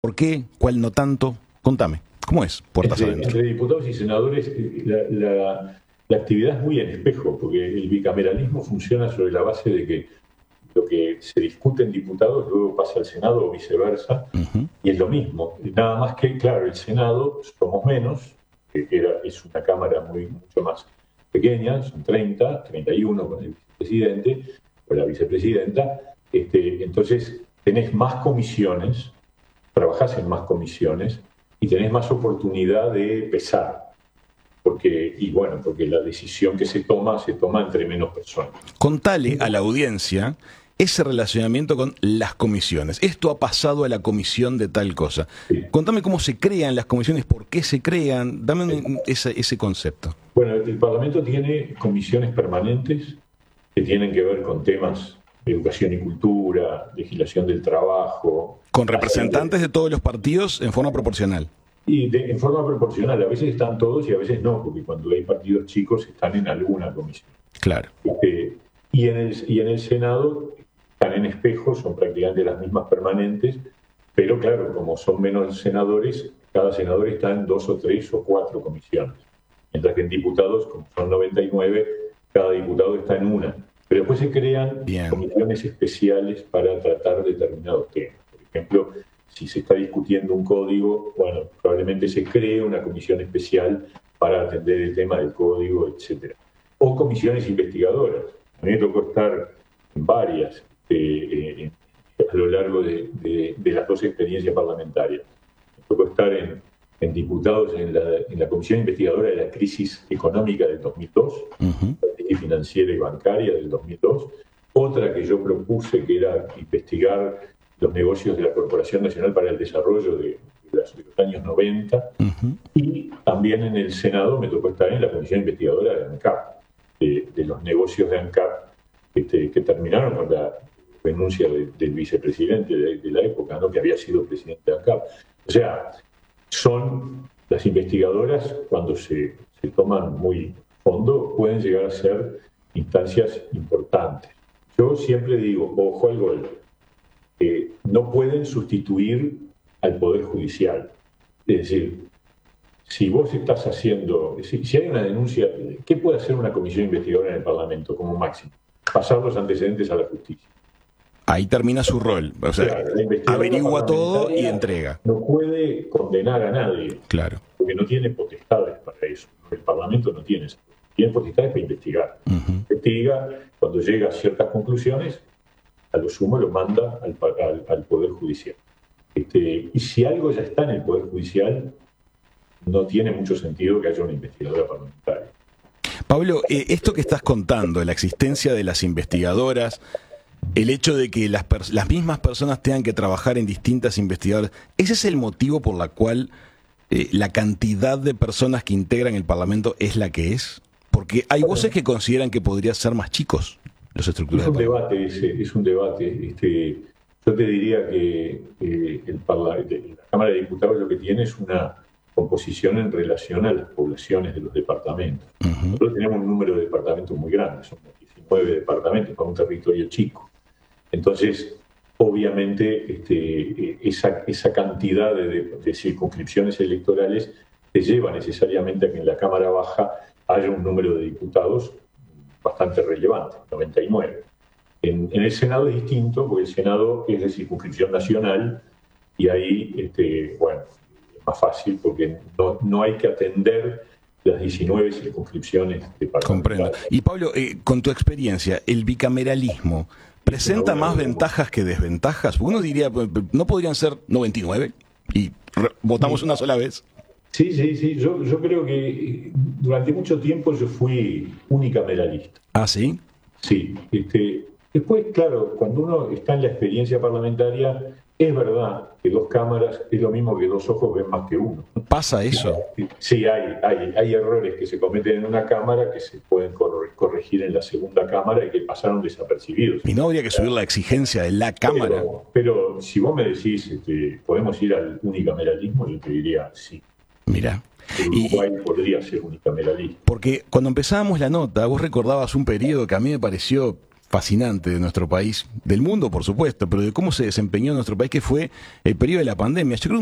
¿Por qué? ¿Cuál no tanto? Contame, ¿cómo es puertas adentro? Entre diputados y senadores, la actividad es muy en espejo, porque el bicameralismo funciona sobre la base de que lo que se discute en diputados luego pasa al Senado o viceversa, y es lo mismo. Nada más que, claro, el Senado somos menos, es una Cámara mucho más pequeña, son 31 con el vicepresidente o la vicepresidenta, entonces tenés más comisiones, trabajás en más comisiones y tenés más oportunidad de pesar. Porque la decisión que se toma entre menos personas. Contale a la audiencia ese relacionamiento con las comisiones. Esto ha pasado a la comisión de tal cosa. Sí. Contame cómo se crean las comisiones, por qué se crean. Dame ese concepto. Bueno, el Parlamento tiene comisiones permanentes que tienen que ver con temas de educación y cultura, legislación del trabajo. Con representantes de todos los partidos en forma proporcional. Y en forma proporcional, a veces están todos y a veces no, porque cuando hay partidos chicos están en alguna comisión. Claro. Y en el Senado están en espejo, son prácticamente las mismas permanentes, pero claro, como son menos senadores, cada senador está en 2 o 3 o 4 comisiones. Mientras que en diputados, como son 99, cada diputado está en una. Pero después se crean comisiones especiales para tratar determinados temas. Por ejemplo, si se está discutiendo un código, bueno, probablemente se cree una comisión especial para atender el tema del código, etc. O comisiones investigadoras. A mí me tocó estar en varias a lo largo de las 2 experiencias parlamentarias. Me tocó estar en diputados en la comisión investigadora de la crisis económica del 2002, la crisis financiera y bancaria del 2002. Otra que yo propuse, que era investigar los negocios de la Corporación Nacional para el Desarrollo de los años 90, y también en el Senado me tocó estar en la comisión investigadora de ANCAP, de los negocios de ANCAP que terminaron con la renuncia del vicepresidente de la época, ¿no? Que había sido presidente de ANCAP. O sea, son las investigadoras, cuando se toman muy fondo, pueden llegar a ser instancias importantes. Yo siempre digo, ojo al gol, no pueden sustituir al Poder Judicial. Es decir, si vos estás haciendo, si hay una denuncia, ¿qué puede hacer una comisión investigadora en el Parlamento como máximo? Pasar los antecedentes a la justicia. Ahí termina su rol, o sea, claro, averigua todo y entrega. No puede condenar a nadie, claro, porque no tiene potestades para eso. El Parlamento no tiene eso. Tiene potestades para investigar. Investiga, cuando llega a ciertas conclusiones, a lo sumo lo manda al Poder Judicial. Y si algo ya está en el Poder Judicial, no tiene mucho sentido que haya una investigadora parlamentaria. Pablo, esto que estás contando, la existencia de las investigadoras, el hecho de que las mismas personas tengan que trabajar en distintas investigadoras, ¿ese es el motivo por la cual la cantidad de personas que integran el Parlamento es la que es? Porque hay voces que consideran que podrían ser más chicos los estructuras. Es un debate. Yo te diría que la Cámara de Diputados lo que tiene es una composición en relación a las poblaciones de los departamentos. Nosotros tenemos un número de departamentos muy grande, son 19 departamentos para un territorio chico. Entonces, obviamente, esa cantidad de circunscripciones electorales te lleva necesariamente a que en la Cámara Baja haya un número de diputados bastante relevante, 99. En el Senado es distinto, porque el Senado es de circunscripción nacional y ahí, es más fácil porque no hay que atender las 19 circunscripciones departamentales. Comprendo. Y Pablo, con tu experiencia, ¿el bicameralismo presenta más ventajas que desventajas? Uno diría, ¿no podrían ser 99 y votamos una sola vez? Sí. Yo creo que durante mucho tiempo yo fui unicameralista. ¿Ah, sí? Sí. Después, claro, cuando uno está en la experiencia parlamentaria, es verdad que 2 cámaras es lo mismo que 2 ojos ven más que uno. ¿Pasa eso? Sí, hay errores que se cometen en una cámara que se pueden corregir en la segunda cámara y que pasaron desapercibidos. ¿Y no habría que subir la exigencia de la cámara? Pero si vos me decís, ¿podemos ir al unicameralismo? Yo te diría sí. Mirá. Uruguay podría ser unicameralista. Porque cuando empezábamos la nota, vos recordabas un periodo que a mí me pareció fascinante de nuestro país, del mundo por supuesto, pero de cómo se desempeñó nuestro país, que fue el periodo de la pandemia. Yo creo